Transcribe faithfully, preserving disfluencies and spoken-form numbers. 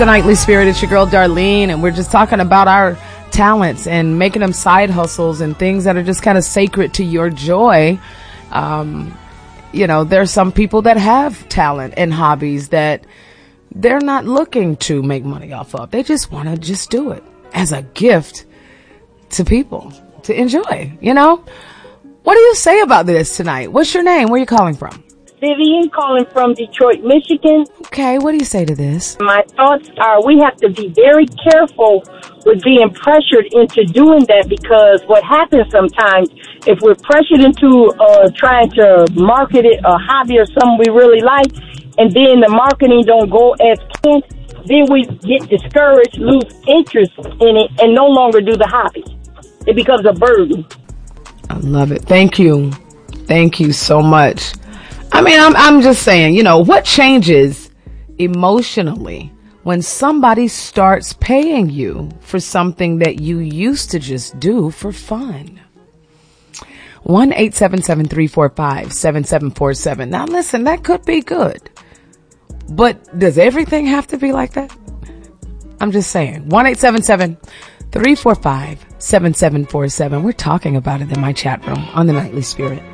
the Nightly Spirit. It's your girl Darlene, and we're just talking about our talents and making them side hustles and things that are just kind of sacred to your joy. Um, you know, there's some people that have talent and hobbies that they're not looking to make money off of. They just want to just do it as a gift to people to enjoy, you know? What do you say about this tonight? What's your name? Where are you calling from? Vivian, calling from Detroit, Michigan. Okay, what do you say to this? My thoughts are we have to be very careful with being pressured into doing that, because what happens sometimes, if we're pressured into uh, trying to market it, a hobby or something we really like, and then the marketing don't go as planned, then we get discouraged, lose interest in it, and no longer do the hobby. It becomes a burden. I love it. Thank you. Thank you so much. I mean, I'm, I'm just saying, you know, what changes emotionally when somebody starts paying you for something that you used to just do for fun? one eight seven seven, three four five, seven seven four seven. Now listen, that could be good, but does everything have to be like that? I'm just saying. one eight seven seven, three four five, seven seven four seven. We're talking about it in my chat room on the Nightly Spirit.